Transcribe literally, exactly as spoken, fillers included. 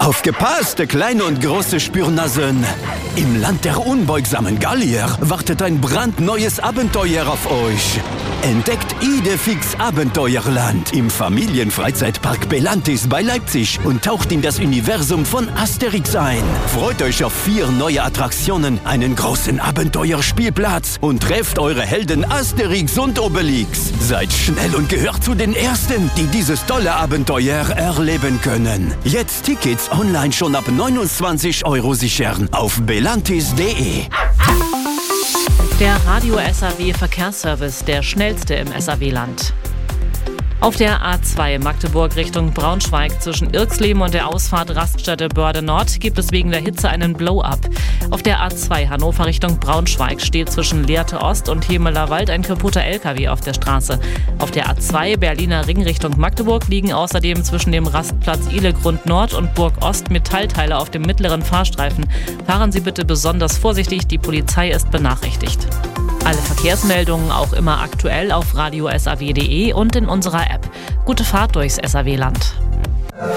Aufgepasst, kleine und große Spürnasen! Im Land der unbeugsamen Gallier wartet ein brandneues Abenteuer auf euch. Entdeckt Idefix Abenteuerland im Familienfreizeitpark Belantis bei Leipzig und taucht in das Universum von Asterix ein. Freut euch auf vier neue Attraktionen, einen großen Abenteuerspielplatz und trefft eure Helden Asterix und Obelix. Seid schnell und gehört zu den Ersten, die dieses tolle Abenteuer erleben können. Jetzt Tickets online schon ab neunundzwanzig Euro sichern auf belantis punkt de. Der Radio S A W Verkehrsservice, der schnellste im S A W-Land. Auf der A zwei Magdeburg Richtung Braunschweig zwischen Irxleben und der Ausfahrt Raststätte Börde Nord gibt es wegen der Hitze einen Blow-up. Auf der A zwei Hannover Richtung Braunschweig steht zwischen Lehrte Ost und Hemeler Wald ein kaputter L K W auf der Straße. Auf der A zwei Berliner Ring Richtung Magdeburg liegen außerdem zwischen dem Rastplatz Ihlegrund Nord und Burg Ost Metallteile auf dem mittleren Fahrstreifen. Fahren Sie bitte besonders vorsichtig, die Polizei ist benachrichtigt. Alle Verkehrsmeldungen auch immer aktuell auf radio s a w punkt de und in unserer App. Gute Fahrt durchs S A W-Land.